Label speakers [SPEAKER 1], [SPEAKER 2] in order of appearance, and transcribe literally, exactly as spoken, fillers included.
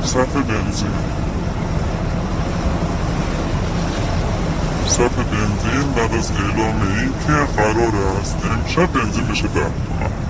[SPEAKER 1] صف بنزین صف بنزین بعد از اعلام این که قرار است امشب بنزین بشه ده تومن.